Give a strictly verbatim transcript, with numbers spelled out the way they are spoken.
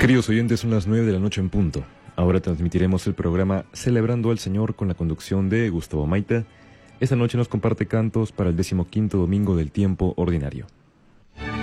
Queridos oyentes, son las nueve de la noche en punto. Ahora transmitiremos el programa Celebrando al Señor con la conducción de Gustavo Maita. Esta noche nos comparte cantos para el decimoquinto domingo del tiempo ordinario.